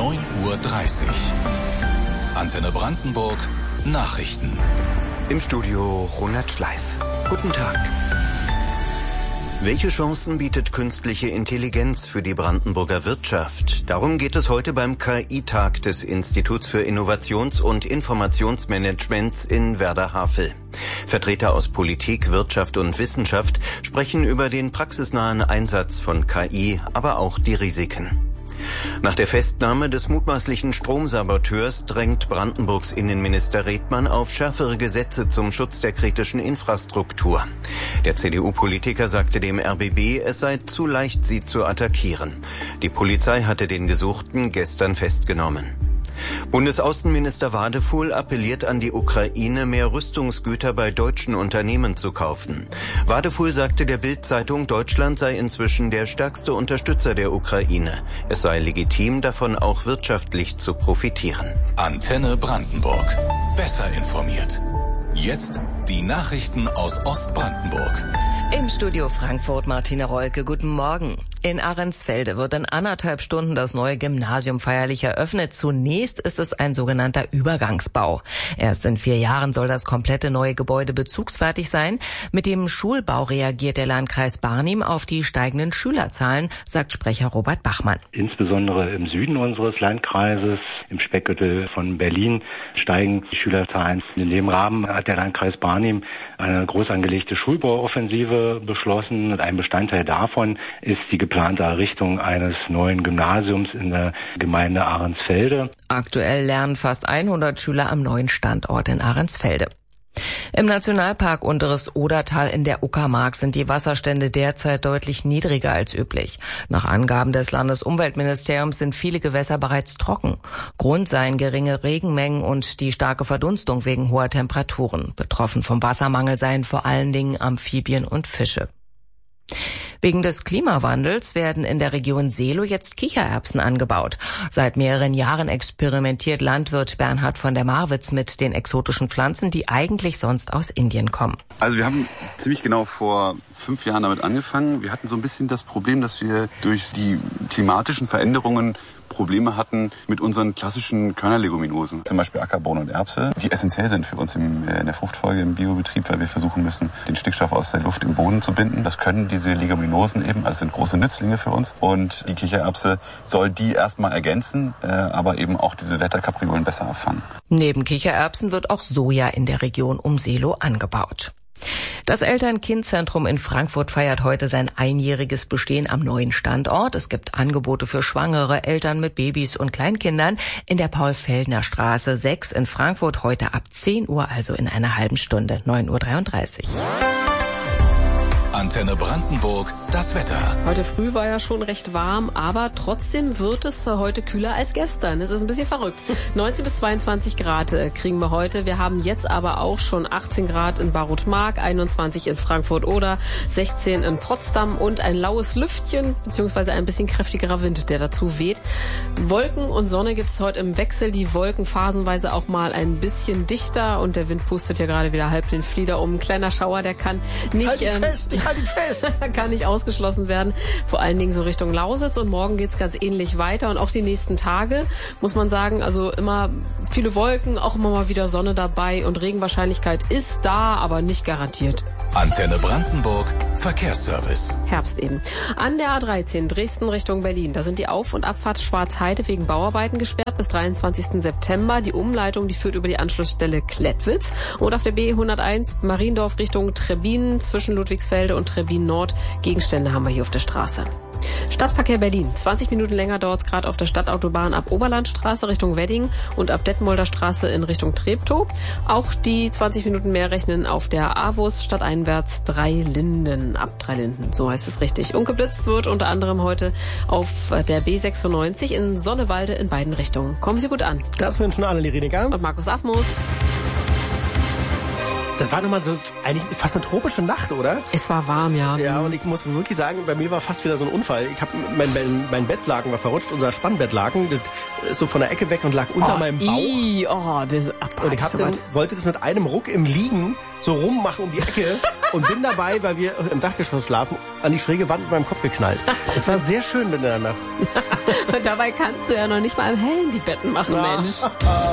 9:30 Uhr. Antenne Brandenburg Nachrichten. Im Studio Ronald Schleif. Guten Tag. Welche Chancen bietet künstliche Intelligenz für die Brandenburger Wirtschaft? Darum geht es heute beim KI-Tag des Instituts für Innovations- und Informationsmanagements in Werder-Havel. Vertreter aus Politik, Wirtschaft und Wissenschaft sprechen über den praxisnahen Einsatz von KI, aber auch die Risiken. Nach der Festnahme des mutmaßlichen Stromsaboteurs drängt Brandenburgs Innenminister Redmann auf schärfere Gesetze zum Schutz der kritischen Infrastruktur. Der CDU-Politiker sagte dem RBB, es sei zu leicht, sie zu attackieren. Die Polizei hatte den Gesuchten gestern festgenommen. Bundesaußenminister Wadefuhl appelliert an die Ukraine, mehr Rüstungsgüter bei deutschen Unternehmen zu kaufen. Wadefuhl sagte der Bild-Zeitung, Deutschland sei inzwischen der stärkste Unterstützer der Ukraine. Es sei legitim, davon auch wirtschaftlich zu profitieren. Antenne Brandenburg. Besser informiert. Jetzt die Nachrichten aus Ostbrandenburg. Im Studio Frankfurt Martina Rolke, guten Morgen. In Ahrensfelde wird in 1,5 Stunden das neue Gymnasium feierlich eröffnet. Zunächst ist es ein sogenannter Übergangsbau. Erst in 4 Jahren soll das komplette neue Gebäude bezugsfertig sein. Mit dem Schulbau reagiert der Landkreis Barnim auf die steigenden Schülerzahlen, sagt Sprecher Robert Bachmann. Insbesondere im Süden unseres Landkreises, im Speckgürtel von Berlin, steigen die Schülerzahlen. In dem Rahmen hat der Landkreis Barnim eine groß angelegte Schulbauoffensive beschlossen. Und ein Bestandteil davon ist die geplante Errichtung eines neuen Gymnasiums in der Gemeinde Ahrensfelde. Aktuell lernen fast 100 Schüler am neuen Standort in Ahrensfelde. Im Nationalpark Unteres Odertal in der Uckermark sind die Wasserstände derzeit deutlich niedriger als üblich. Nach Angaben des Landesumweltministeriums sind viele Gewässer bereits trocken. Grund seien geringe Regenmengen und die starke Verdunstung wegen hoher Temperaturen. Betroffen vom Wassermangel seien vor allen Dingen Amphibien und Fische. Wegen des Klimawandels werden in der Region Seelow jetzt Kichererbsen angebaut. Seit mehreren Jahren experimentiert Landwirt Bernhard von der Marwitz mit den exotischen Pflanzen, die eigentlich sonst aus Indien kommen. Also wir haben ziemlich genau vor 5 Jahren damit angefangen. Wir hatten so ein bisschen das Problem, dass wir durch die klimatischen Veränderungen Probleme hatten mit unseren klassischen Körnerleguminosen, zum Beispiel Ackerbohnen und Erbse, die essentiell sind für uns in der Fruchtfolge im Biobetrieb, weil wir versuchen müssen, den Stickstoff aus der Luft im Boden zu binden. Das können diese Leguminosen eben, also sind große Nützlinge für uns. Und die Kichererbse soll die erstmal ergänzen, aber eben auch diese Wetterkapriolen besser abfangen. Neben Kichererbsen wird auch Soja in der Region um Seelow angebaut. Das Eltern-Kind-Zentrum in Frankfurt feiert heute sein 1-jähriges Bestehen am neuen Standort. Es gibt Angebote für Schwangere, Eltern mit Babys und Kleinkindern in der Paul-Feldner-Straße 6 in Frankfurt heute ab 10 Uhr, also in einer halben Stunde, 9:33 Uhr. Antenne Brandenburg, das Wetter. Heute früh war ja schon recht warm, aber trotzdem wird es heute kühler als gestern. Es ist ein bisschen verrückt. 19 bis 22 Grad kriegen wir heute. Wir haben jetzt aber auch schon 18 Grad in Barutmark, 21 in Frankfurt-Oder, 16 in Potsdam und ein laues Lüftchen, beziehungsweise ein bisschen kräftigerer Wind, der dazu weht. Wolken und Sonne gibt es heute im Wechsel. Die Wolken phasenweise auch mal ein bisschen dichter und der Wind pustet ja gerade wieder halb den Flieder um. Ein kleiner Schauer, der kann nicht... kann nicht ausgeschlossen werden. Vor allen Dingen so Richtung Lausitz und morgen geht's ganz ähnlich weiter und auch die nächsten Tage, muss man sagen, also immer viele Wolken, auch immer mal wieder Sonne dabei und Regenwahrscheinlichkeit ist da, aber nicht garantiert. Antenne Brandenburg, Verkehrsservice. Herbst eben. An der A13 Dresden Richtung Berlin, da sind die Auf- und Abfahrt Schwarzheide wegen Bauarbeiten gesperrt bis 23. September. Die Umleitung, die führt über die Anschlussstelle Klettwitz. Und auf der B101 Mariendorf Richtung Trebbin zwischen Ludwigsfelde und Trebbin Nord. Gegenstände haben wir hier auf der Straße. Stadtverkehr Berlin. 20 Minuten länger dauert es gerade auf der Stadtautobahn ab Oberlandstraße Richtung Wedding und ab Detmolder Straße in Richtung Treptow. Auch die 20 Minuten mehr rechnen auf der AWUS stadteinwärts Dreilinden, ab Dreilinden, so heißt es richtig. Und geblitzt wird unter anderem heute auf der B96 in Sonnewalde in beiden Richtungen. Kommen Sie gut an. Das wünschen Annelie Redeker und Markus Asmus. Das war nochmal so eigentlich fast eine tropische Nacht, oder? Es war warm, ja. Ja, und ich muss wirklich sagen, bei mir war fast wieder so ein Unfall. Ich habe mein Bettlaken war verrutscht, unser Spannbettlaken, das ist so von der Ecke weg und lag unter meinem Bauch. Das und ich wollte das mit einem Ruck im Liegen so rummachen um die Ecke und bin dabei, weil wir im Dachgeschoss schlafen, an die schräge Wand mit meinem Kopf geknallt. Es war sehr schön mitten in der Nacht. Und dabei kannst du ja noch nicht mal im Hellen die Betten machen, Mensch.